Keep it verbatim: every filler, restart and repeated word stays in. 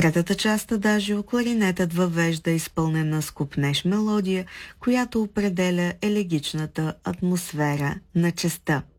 третата част Адажио кларинетът въвежда изпълнена с копнеж мелодия, която определя елегичната атмосфера на частта.